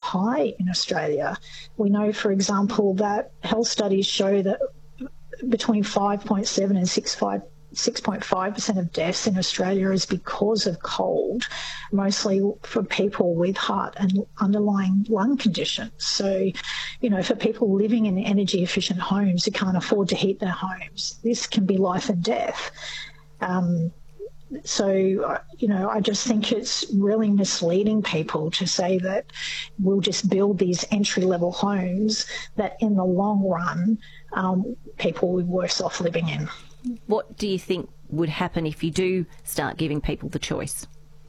high in Australia. We know, for example, that health studies show that between 5.7 and 6.5% of deaths in Australia is because of cold, mostly for people with heart and underlying lung conditions. So, for people living in energy efficient homes who can't afford to heat their homes, this can be life and death. I just think it's really misleading people to say that we'll just build these entry-level homes that in the long run people will be worse off living in. What do you think would happen if you do start giving people the choice?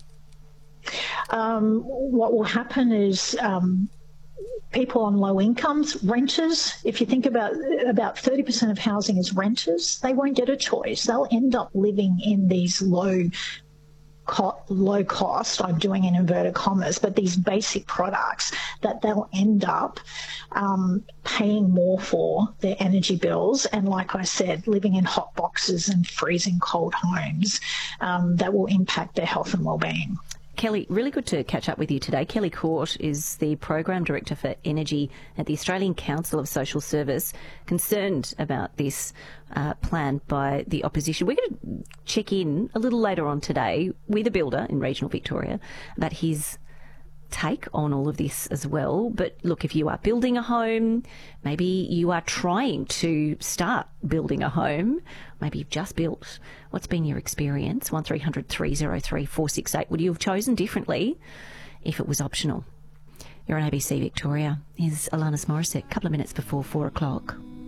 What will happen is people on low incomes, renters, if you think about 30% of housing is renters, they won't get a choice. They'll end up living in these low cost, I'm doing in inverted commas, but these basic products that they'll end up paying more for their energy bills. And like I said, living in hot boxes and freezing cold homes that will impact their health and wellbeing. Kelly, really good to catch up with you today. Kelly Court is the Program Director for Energy at the Australian Council of Social Service, concerned about this plan by the opposition. We're going to check in a little later on today with a builder in regional Victoria about his take on all of this as well. But look, if you are building a home, maybe you are trying to start building a home, maybe you've just built, what's been your experience? 1300 303 468. Would you have chosen differently if it was optional? You're on ABC Victoria. Here's Alanis Morissette, a couple of minutes before 4 o'clock.